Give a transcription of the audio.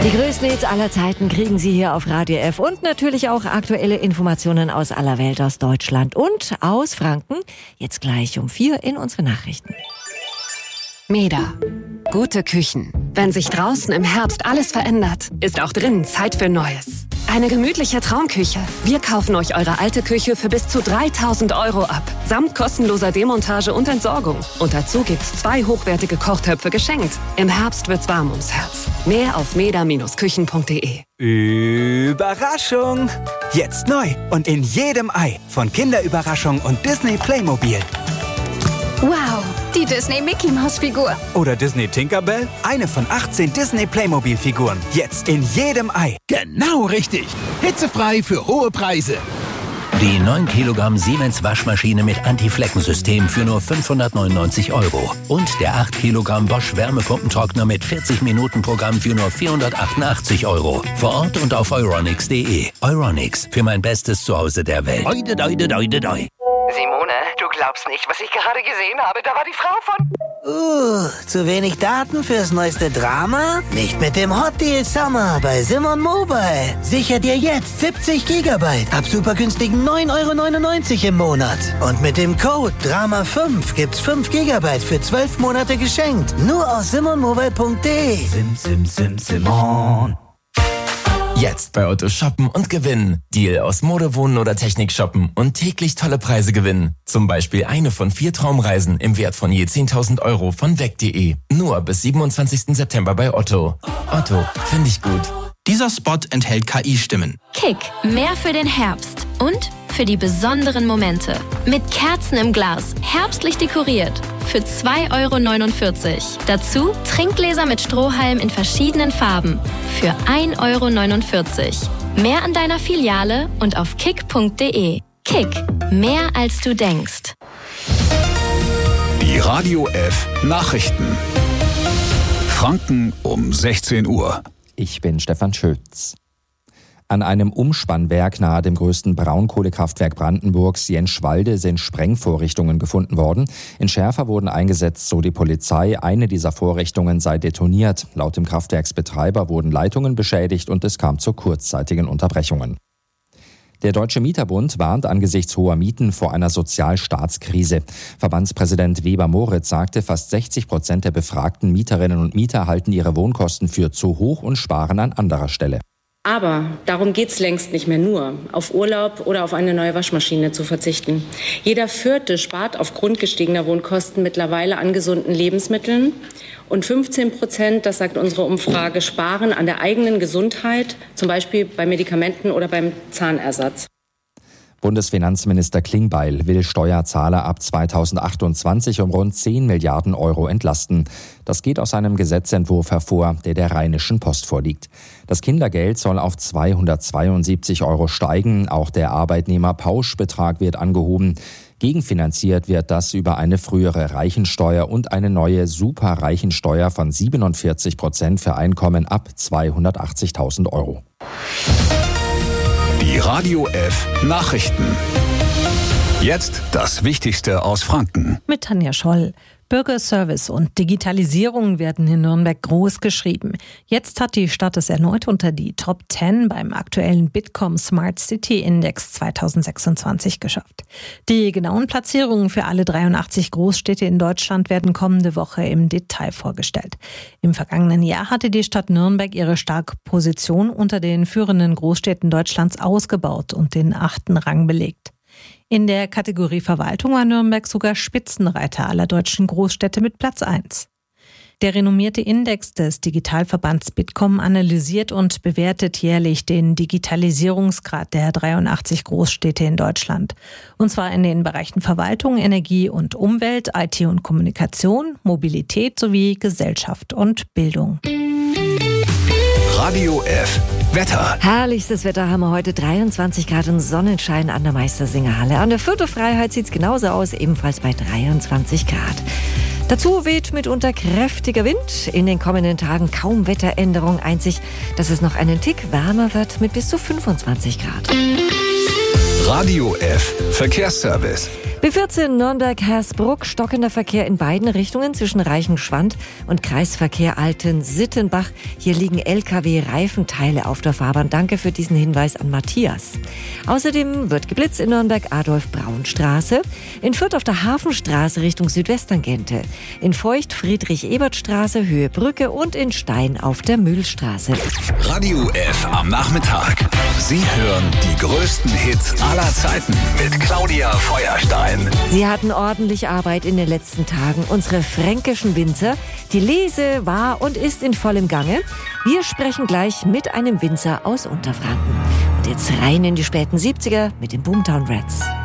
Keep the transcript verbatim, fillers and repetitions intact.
Die größten Hits aller Zeiten kriegen Sie hier auf Radio F und natürlich auch aktuelle Informationen aus aller Welt, aus Deutschland und aus Franken. Jetzt gleich um vier in unsere Nachrichten. Meda. Gute Küchen. Wenn sich draußen im Herbst alles verändert, ist auch drinnen Zeit für Neues. Eine gemütliche Traumküche. Wir kaufen euch eure alte Küche für bis zu dreitausend Euro ab. Samt kostenloser Demontage und Entsorgung. Und dazu gibt's zwei hochwertige Kochtöpfe geschenkt. Im Herbst wird's warm ums Herz. Mehr auf meda Küchen punkt de. Überraschung! Jetzt neu und in jedem Ei von Kinderüberraschung und Disney Playmobil. Wow, die Disney-Mickey-Maus-Figur. Oder Disney Tinkerbell, eine von achtzehn Disney Playmobil-Figuren. Jetzt in jedem Ei. Genau richtig. Hitzefrei für hohe Preise. Die neun Kilogramm Siemens Waschmaschine mit Anti-Flecken-System für nur fünfhundertneunundneunzig Euro. Und der acht Kilogramm Bosch Wärmepumpentrockner mit vierzig Minuten Programm für nur vierhundertachtundachtzig Euro. Vor Ort und auf euronics punkt de. Euronics, für mein bestes Zuhause der Welt. Doi, doi, doi, doi, doi. Simone, du glaubst nicht, was ich gerade gesehen habe. Da war die Frau von... Uh, zu wenig Daten fürs neueste Drama? Nicht mit dem Hot Deal Summer bei Simon Mobile. Sicher dir jetzt siebzig Gigabyte ab super günstigen neun Euro neunundneunzig im Monat. Und mit dem Code Drama fünf gibt's fünf Gigabyte für zwölf Monate geschenkt. Nur auf simon mobile punkt de. Sim, sim, sim, Simon. Jetzt bei Otto shoppen und gewinnen. Deal aus Mode, Wohnen oder Technik shoppen und täglich tolle Preise gewinnen. Zum Beispiel eine von vier Traumreisen im Wert von je zehntausend Euro von weg punkt de. Nur bis siebenundzwanzigsten September bei Otto. Otto, finde ich gut. Dieser Spot enthält K I-Stimmen. Kick, mehr für den Herbst und für die besonderen Momente. Mit Kerzen im Glas, herbstlich dekoriert. Für zwei Euro neunundvierzig. Dazu Trinkgläser mit Strohhalm in verschiedenen Farben. Für ein Euro neunundvierzig. Mehr an deiner Filiale und auf kick punkt de. Kick, mehr als du denkst. Die Radio F Nachrichten. Franken um sechzehn Uhr. Ich bin Stefan Schütz. An einem Umspannwerk nahe dem größten Braunkohlekraftwerk Brandenburgs, Jenschwalde, sind Sprengvorrichtungen gefunden worden. In Schärfer wurden eingesetzt, so die Polizei. Eine dieser Vorrichtungen sei detoniert. Laut dem Kraftwerksbetreiber wurden Leitungen beschädigt und es kam zu kurzzeitigen Unterbrechungen. Der Deutsche Mieterbund warnt angesichts hoher Mieten vor einer Sozialstaatskrise. Verbandspräsident Weber Moritz sagte, fast sechzig Prozent der befragten Mieterinnen und Mieter halten ihre Wohnkosten für zu hoch und sparen an anderer Stelle. Aber darum geht's längst nicht mehr nur, auf Urlaub oder auf eine neue Waschmaschine zu verzichten. Jeder Vierte spart aufgrund gestiegener Wohnkosten mittlerweile an gesunden Lebensmitteln. Und fünfzehn Prozent, das sagt unsere Umfrage, sparen an der eigenen Gesundheit, zum Beispiel bei Medikamenten oder beim Zahnersatz. Bundesfinanzminister Klingbeil will Steuerzahler ab zweitausendachtundzwanzig um rund zehn Milliarden Euro entlasten. Das geht aus einem Gesetzentwurf hervor, der der Rheinischen Post vorliegt. Das Kindergeld soll auf zweihundertzweiundsiebzig Euro steigen. Auch der Arbeitnehmerpauschbetrag wird angehoben. Gegenfinanziert wird das über eine frühere Reichensteuer und eine neue Superreichensteuer von siebenundvierzig Prozent für Einkommen ab zweihundertachtzigtausend Euro. Die Radio F Nachrichten. Jetzt das Wichtigste aus Franken. Mit Tanja Scholl. Bürgerservice und Digitalisierung werden in Nürnberg groß geschrieben. Jetzt hat die Stadt es erneut unter die Top zehn beim aktuellen Bitkom Smart City Index zweitausendsechsundzwanzig geschafft. Die genauen Platzierungen für alle dreiundachtzig Großstädte in Deutschland werden kommende Woche im Detail vorgestellt. Im vergangenen Jahr hatte die Stadt Nürnberg ihre starke Position unter den führenden Großstädten Deutschlands ausgebaut und den achten Rang belegt. In der Kategorie Verwaltung war Nürnberg sogar Spitzenreiter aller deutschen Großstädte mit Platz eins. Der renommierte Index des Digitalverbands Bitkom analysiert und bewertet jährlich den Digitalisierungsgrad der dreiundachtzig Großstädte in Deutschland. Und zwar in den Bereichen Verwaltung, Energie und Umwelt, I T und Kommunikation, Mobilität sowie Gesellschaft und Bildung. Radio F Wetter. Herrlichstes Wetter haben wir heute, dreiundzwanzig Grad und Sonnenschein an der Meistersingerhalle. An der Viertel Freiheit sieht es genauso aus, ebenfalls bei dreiundzwanzig Grad. Dazu weht mitunter kräftiger Wind. In den kommenden Tagen kaum Wetteränderung, einzig, dass es noch einen Tick wärmer wird mit bis zu fünfundzwanzig Grad. Radio F Verkehrsservice. B vierzehn Nürnberg-Hersbruck, stockender Verkehr in beiden Richtungen zwischen Reichenschwand und Kreisverkehr Alten-Sittenbach. Hier liegen L K W-Reifenteile auf der Fahrbahn. Danke für diesen Hinweis an Matthias. Außerdem wird geblitzt in Nürnberg Adolf-Braun-Straße, in Fürth auf der Hafenstraße Richtung Südwesttangente, in Feucht Friedrich-Ebert-Straße, Höhe Brücke und in Stein auf der Mühlstraße. Radio F am Nachmittag. Sie hören die größten Hits aller Zeiten mit Claudia Feuerstein. Sie hatten ordentlich Arbeit in den letzten Tagen, unsere fränkischen Winzer. Die Lese war und ist in vollem Gange. Wir sprechen gleich mit einem Winzer aus Unterfranken. Und jetzt rein in die späten siebziger mit den Boomtown Rats.